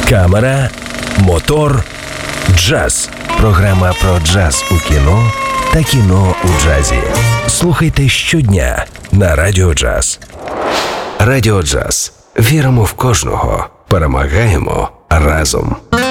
камера, мотор, джаз. Програма про джаз у кіно та кіно у джазі. Слухайте щодня на Радіо Джаз. Радіо Джаз. Віримо в кожного. Перемагаємо разом.